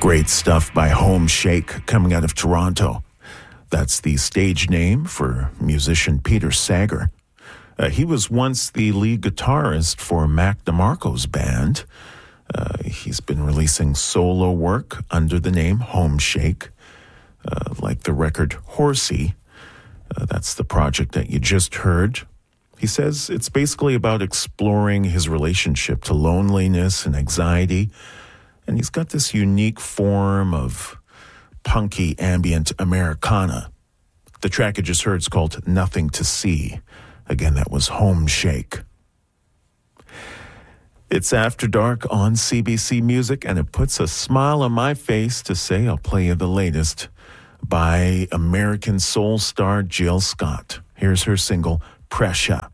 Great stuff by Home Shake coming out of Toronto. That's the stage name for musician Peter Sager. He was once the lead guitarist for Mac DeMarco's band. He's been releasing solo work under the name Home Shake, like the record Horsey. That's the project that you just heard. He says it's basically about exploring his relationship to loneliness and anxiety. And he's got this unique form of punky ambient Americana. The track you just heard is called Nothing to See. Again, that was Home Shake. It's After Dark on CBC Music, and it puts a smile on my face to say I'll play you the latest by American soul star Jill Scott. Here's her single, Pressure.